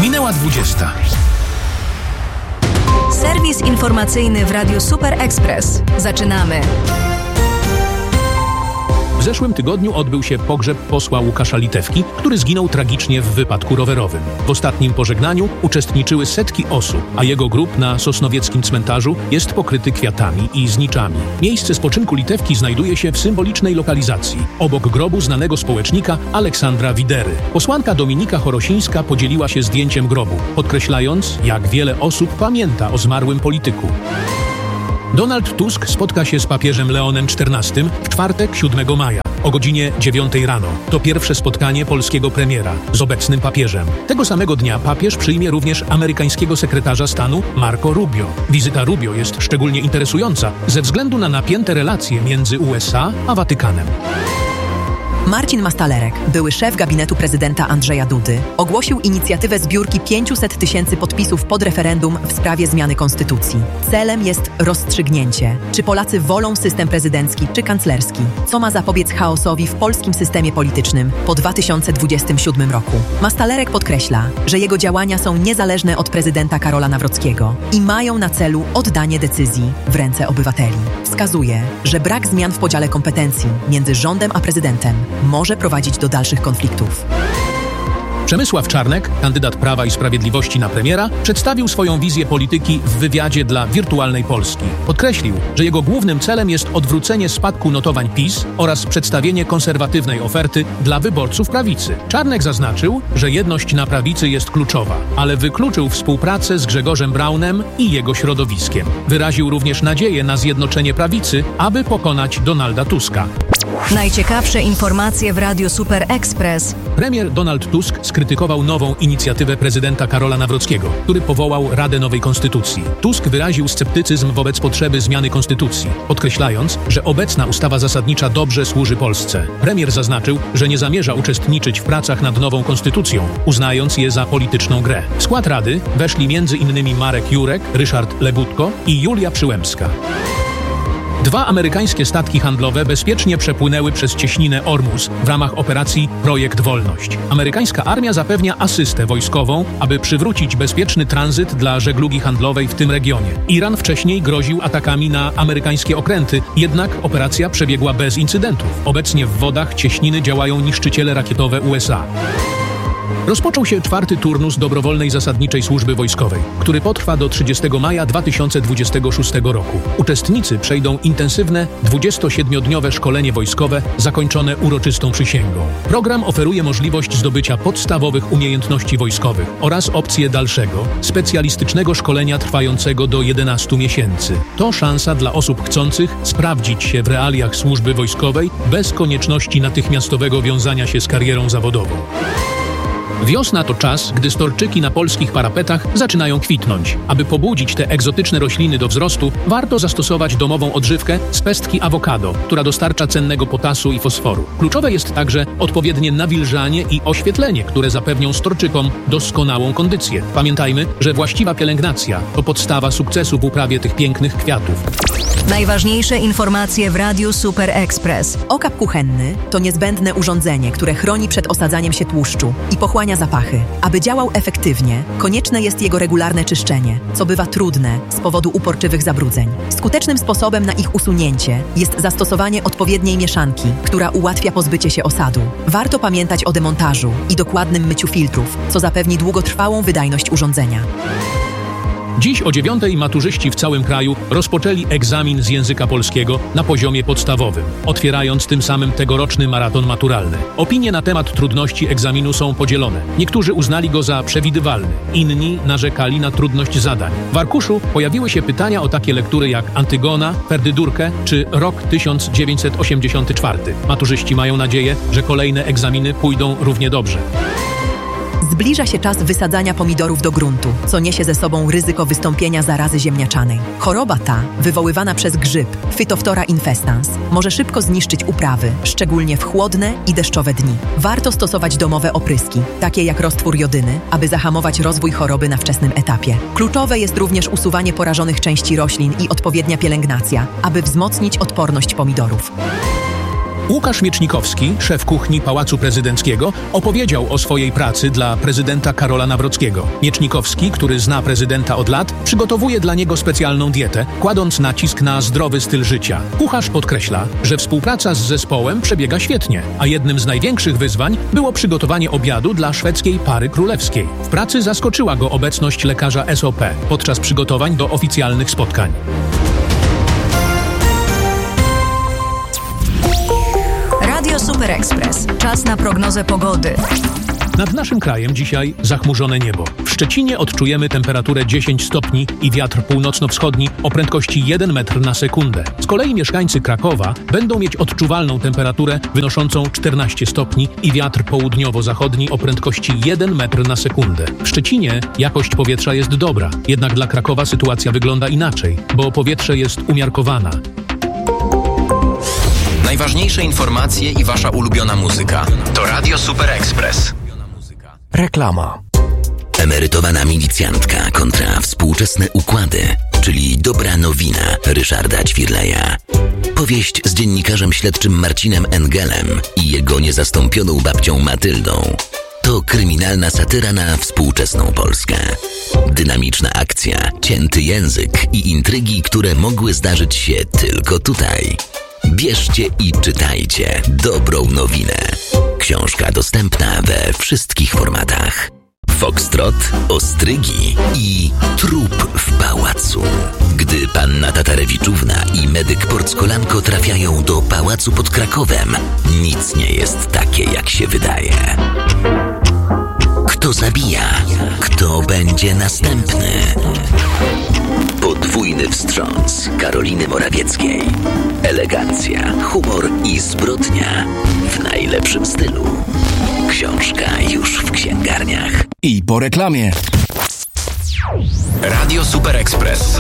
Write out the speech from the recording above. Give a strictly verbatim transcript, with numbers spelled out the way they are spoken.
Minęła dwudziesta. Serwis informacyjny w Radiu Super Express. Zaczynamy. W zeszłym tygodniu odbył się pogrzeb posła Łukasza Litewki, który zginął tragicznie w wypadku rowerowym. W ostatnim pożegnaniu uczestniczyły setki osób, a jego grób na sosnowieckim cmentarzu jest pokryty kwiatami i zniczami. Miejsce spoczynku Litewki znajduje się w symbolicznej lokalizacji, obok grobu znanego społecznika Aleksandra Widery. Posłanka Dominika Chorosińska podzieliła się zdjęciem grobu, podkreślając, jak wiele osób pamięta o zmarłym polityku. Donald Tusk spotka się z papieżem Leonem czternastym w czwartek siódmego maja o godzinie dziewiątej rano. To pierwsze spotkanie polskiego premiera z obecnym papieżem. Tego samego dnia papież przyjmie również amerykańskiego sekretarza stanu Marco Rubio. Wizyta Rubio jest szczególnie interesująca ze względu na napięte relacje między U S A a Watykanem. Marcin Mastalerek, były szef gabinetu prezydenta Andrzeja Dudy, ogłosił inicjatywę zbiórki pięciuset tysięcy podpisów pod referendum w sprawie zmiany konstytucji. Celem jest rozstrzygnięcie, czy Polacy wolą system prezydencki czy kanclerski, co ma zapobiec chaosowi w polskim systemie politycznym po dwa tysiące dwudziestym siódmym roku. Mastalerek podkreśla, że jego działania są niezależne od prezydenta Karola Nawrockiego i mają na celu oddanie decyzji w ręce obywateli. Wskazuje, że brak zmian w podziale kompetencji między rządem a prezydentem może prowadzić do dalszych konfliktów. Przemysław Czarnek, kandydat Prawa i Sprawiedliwości na premiera, przedstawił swoją wizję polityki w wywiadzie dla Wirtualnej Polski. Podkreślił, że jego głównym celem jest odwrócenie spadku notowań PiS oraz przedstawienie konserwatywnej oferty dla wyborców prawicy. Czarnek zaznaczył, że jedność na prawicy jest kluczowa, ale wykluczył współpracę z Grzegorzem Braunem i jego środowiskiem. Wyraził również nadzieję na zjednoczenie prawicy, aby pokonać Donalda Tuska. Najciekawsze informacje w Radiu Super Express. Premier Donald Tusk skrytykował nową inicjatywę prezydenta Karola Nawrockiego, który powołał Radę Nowej Konstytucji. Tusk wyraził sceptycyzm wobec potrzeby zmiany konstytucji, podkreślając, że obecna ustawa zasadnicza dobrze służy Polsce. Premier zaznaczył, że nie zamierza uczestniczyć w pracach nad nową konstytucją, uznając je za polityczną grę. W skład Rady weszli między innymi Marek Jurek, Ryszard Lebutko i Julia Przyłębska. Dwa amerykańskie statki handlowe bezpiecznie przepłynęły przez cieśninę Ormus w ramach operacji Projekt Wolność. Amerykańska armia zapewnia asystę wojskową, aby przywrócić bezpieczny tranzyt dla żeglugi handlowej w tym regionie. Iran wcześniej groził atakami na amerykańskie okręty, jednak operacja przebiegła bez incydentów. Obecnie w wodach cieśniny działają niszczyciele rakietowe U S A. Rozpoczął się czwarty turnus dobrowolnej zasadniczej służby wojskowej, który potrwa do trzydziestego maja dwa tysiące dwudziestego szóstego roku. Uczestnicy przejdą intensywne dwudziestosiedmiodniowe szkolenie wojskowe zakończone uroczystą przysięgą. Program oferuje możliwość zdobycia podstawowych umiejętności wojskowych oraz opcję dalszego, specjalistycznego szkolenia trwającego do jedenastu miesięcy. To szansa dla osób chcących sprawdzić się w realiach służby wojskowej bez konieczności natychmiastowego wiązania się z karierą zawodową. Wiosna to czas, gdy storczyki na polskich parapetach zaczynają kwitnąć. Aby pobudzić te egzotyczne rośliny do wzrostu, warto zastosować domową odżywkę z pestki awokado, która dostarcza cennego potasu i fosforu. Kluczowe jest także odpowiednie nawilżanie i oświetlenie, które zapewnią storczykom doskonałą kondycję. Pamiętajmy, że właściwa pielęgnacja to podstawa sukcesu w uprawie tych pięknych kwiatów. Najważniejsze informacje w Radiu Super Express. Okap kuchenny to niezbędne urządzenie, które chroni przed osadzaniem się tłuszczu i pochłania zapachy. Aby działał efektywnie, konieczne jest jego regularne czyszczenie, co bywa trudne z powodu uporczywych zabrudzeń. Skutecznym sposobem na ich usunięcie jest zastosowanie odpowiedniej mieszanki, która ułatwia pozbycie się osadu. Warto pamiętać o demontażu i dokładnym myciu filtrów, co zapewni długotrwałą wydajność urządzenia. Dziś o dziewiątej maturzyści w całym kraju rozpoczęli egzamin z języka polskiego na poziomie podstawowym, otwierając tym samym tegoroczny maraton maturalny. Opinie na temat trudności egzaminu są podzielone. Niektórzy uznali go za przewidywalny, inni narzekali na trudność zadań. W arkuszu pojawiły się pytania o takie lektury jak Antygona, Perdydurkę czy Rok tysiąc dziewięćset osiemdziesiąty czwarty. Maturzyści mają nadzieję, że kolejne egzaminy pójdą równie dobrze. Zbliża się czas wysadzania pomidorów do gruntu, co niesie ze sobą ryzyko wystąpienia zarazy ziemniaczanej. Choroba ta, wywoływana przez grzyb Phytophthora infestans, może szybko zniszczyć uprawy, szczególnie w chłodne i deszczowe dni. Warto stosować domowe opryski, takie jak roztwór jodyny, aby zahamować rozwój choroby na wczesnym etapie. Kluczowe jest również usuwanie porażonych części roślin i odpowiednia pielęgnacja, aby wzmocnić odporność pomidorów. Łukasz Miecznikowski, szef kuchni Pałacu Prezydenckiego, opowiedział o swojej pracy dla prezydenta Karola Nawrockiego. Miecznikowski, który zna prezydenta od lat, przygotowuje dla niego specjalną dietę, kładąc nacisk na zdrowy styl życia. Kucharz podkreśla, że współpraca z zespołem przebiega świetnie, a jednym z największych wyzwań było przygotowanie obiadu dla szwedzkiej pary królewskiej. W pracy zaskoczyła go obecność lekarza S O P podczas przygotowań do oficjalnych spotkań. Radio Super Express. Czas na prognozę pogody. Nad naszym krajem dzisiaj zachmurzone niebo. W Szczecinie odczujemy temperaturę dziesięć stopni i wiatr północno-wschodni o prędkości jeden metr na sekundę. Z kolei mieszkańcy Krakowa będą mieć odczuwalną temperaturę wynoszącą czternaście stopni i wiatr południowo-zachodni o prędkości jeden metr na sekundę. W Szczecinie jakość powietrza jest dobra, jednak dla Krakowa sytuacja wygląda inaczej, bo powietrze jest umiarkowana. Najważniejsze informacje i wasza ulubiona muzyka. To Radio Super Express. Reklama. Emerytowana milicjantka kontra współczesne układy, czyli dobra nowina Ryszarda Ćwirleja. Powieść z dziennikarzem śledczym Marcinem Engelem i jego niezastąpioną babcią Matyldą. To kryminalna satyra na współczesną Polskę. Dynamiczna akcja, cięty język i intrygi, które mogły zdarzyć się tylko tutaj. Bierzcie i czytajcie dobrą nowinę. Książka dostępna we wszystkich formatach. Foxtrot, ostrygi i trup w pałacu. Gdy panna Tatarewiczówna i medyk Porckolanko trafiają do pałacu pod Krakowem, nic nie jest takie, jak się wydaje. Kto zabija? Kto będzie następny? Podwójny wstrząs Karoliny Morawieckiej. Elegancja, humor i zbrodnia w najlepszym stylu. Książka już w księgarniach. I po reklamie. Radio Super Express.